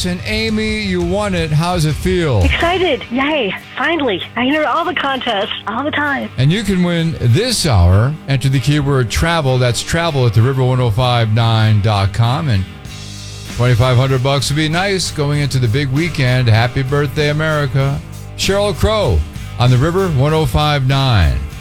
bucks, and Amy, you won it. How's it feel? Excited. Yay. Finally. I enter all the contests all the time. And you can win this hour. Enter the keyword travel. That's travel at theriver1059.com. And $2,500 would be nice going into the big weekend. Happy birthday, America. Sheryl Crow on the River 1059.